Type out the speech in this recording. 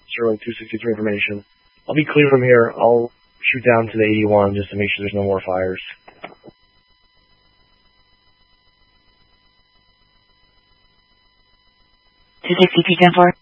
Sterling 263 information. I'll be clear from here. I'll shoot down to the 81 just to make sure there's no more fires. 263, 10-4.